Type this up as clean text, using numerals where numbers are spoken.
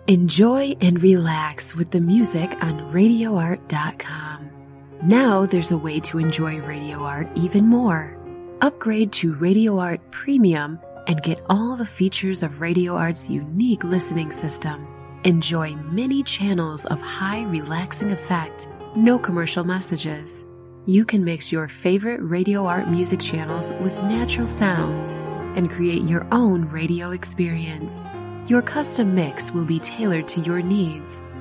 Enjoy and relax with the music on RadioArt.com. Now there's a way to enjoy Radio Art even more. Upgrade to Radio Art Premium and get all the features of Radio Art's unique listening system. Enjoy many channels of high relaxing effect, no commercial messages. You can mix your favorite Radio Art music channels with natural sounds and create your own radio experience. Your custom mix will be tailored to your needs.